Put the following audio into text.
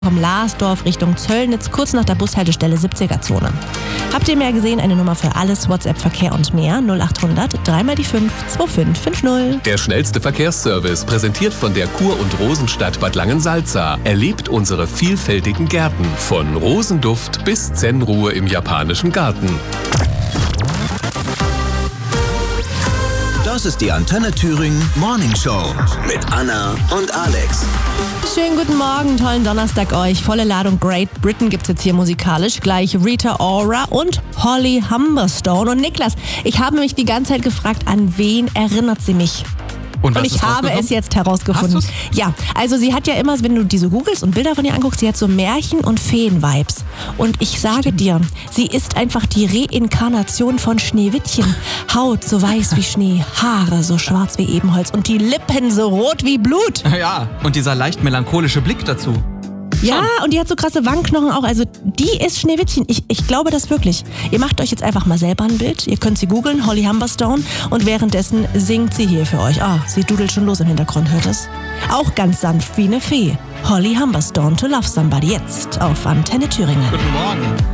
vom Larsdorf Richtung Zöllnitz, kurz nach der Bushaltestelle 70er-Zone. Habt ihr mehr gesehen? Eine Nummer für alles, WhatsApp, Verkehr und mehr. 0800 3 mal die 5 2550. Der schnellste Verkehrsservice, präsentiert von der Kur- und Rosenstadt Bad Langensalza. Erlebt unsere vielfältigen Gärten. Von Rosenduft bis Zen-Ruhe im japanischen Garten. Das ist die Antenne Thüringen Morning Show mit Anna und Alex. Schönen guten Morgen, tollen Donnerstag euch. Volle Ladung Great Britain gibt's jetzt hier musikalisch. Gleich Rita Ora und Holly Humberstone. Und Niklas, ich habe mich die ganze Zeit gefragt, an wen erinnert sie mich? Und ich habe es jetzt herausgefunden. Ja, also sie hat ja immer, wenn du diese googelst und Bilder von ihr anguckst, sie hat so Märchen- und Feen-Vibes. Und ich sage dir, sie ist einfach die Reinkarnation von Schneewittchen. Haut so weiß wie Schnee, Haare so schwarz wie Ebenholz und die Lippen so rot wie Blut. Ja, und dieser leicht melancholische Blick dazu. Ja, und die hat so krasse Wangenknochen auch. Also die ist Schneewittchen. Ich glaube das wirklich. Ihr macht euch jetzt einfach mal selber ein Bild. Ihr könnt sie googeln, Holly Humberstone. Und währenddessen singt sie hier für euch. Sie dudelt schon los im Hintergrund, hört es? Auch ganz sanft wie eine Fee. Holly Humberstone, To Love Somebody, jetzt auf Antenne Thüringen. Guten Morgen.